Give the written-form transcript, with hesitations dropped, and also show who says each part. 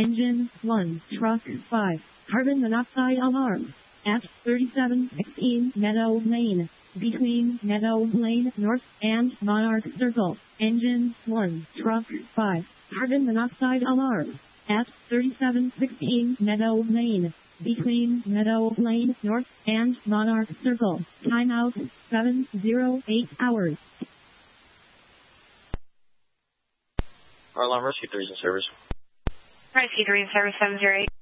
Speaker 1: Engine 1, Truck 5, carbon monoxide alarm. At 3716 Meadow Lane, between Meadow Lane North and Monarch Circle. Engine 1, Truck 5, carbon monoxide alarm. At 3716 Meadow Lane, between Meadow Lane North and Monarch Circle. Timeout 708 hours.
Speaker 2: Our alarm rescue 3 is in service.
Speaker 3: Rescue 3 in service 708.